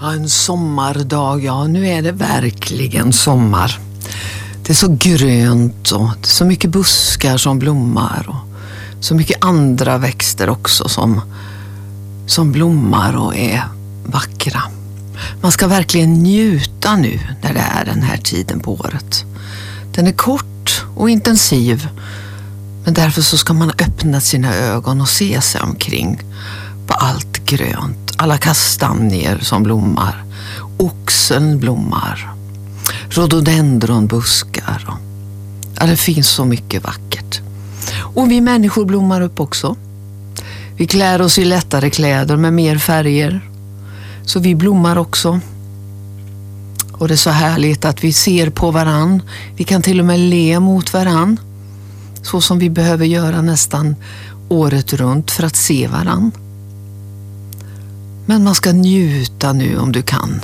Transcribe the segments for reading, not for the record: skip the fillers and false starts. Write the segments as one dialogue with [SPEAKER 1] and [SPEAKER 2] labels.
[SPEAKER 1] Ja, en sommardag, ja nu är det verkligen sommar. Det är så grönt och det är så mycket buskar som blommar och så mycket andra växter också som blommar och är vackra. Man ska verkligen njuta nu när det är den här tiden på året. Den är kort och intensiv, men därför så ska man öppna sina ögon och se sig omkring på allt grönt. Alla kastanjer som blommar, oxen blommar, rhododendronbuskar. Ja, det finns så mycket vackert. Och vi människor blommar upp också. Vi klär oss i lättare kläder med mer färger. Så vi blommar också. Och det är så härligt att vi ser på varann. Vi kan till och med le mot varann. Så som vi behöver göra nästan året runt för att se varann. Men man ska njuta nu om du kan.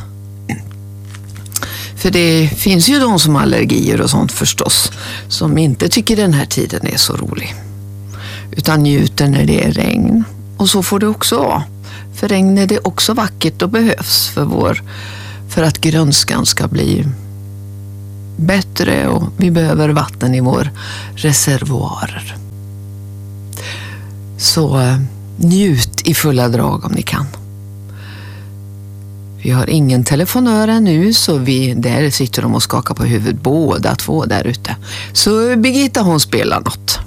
[SPEAKER 1] För det finns ju de som har allergier och sånt förstås. Som inte tycker den här tiden är så rolig. Utan njuter när det är regn. Och så får det också vara. För regn är det också vackert och behövs för att grönskan ska bli bättre. Och vi behöver vatten i vår reservoarer. Så njut i fulla drag om ni kan. Vi har ingen telefonör ännu, så där sitter de och skakar på huvudet båda två där ute. Så Birgitta hon spelar något.